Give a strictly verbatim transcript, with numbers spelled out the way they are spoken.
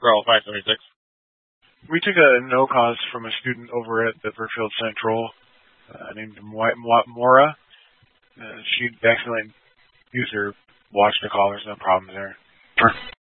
Roll five seventy-six. We took a no cause from a student over at the Brookfield Central uh, named Mo- Mo- Mora. Uh, she accidentally used her watch to call. There's no problems there.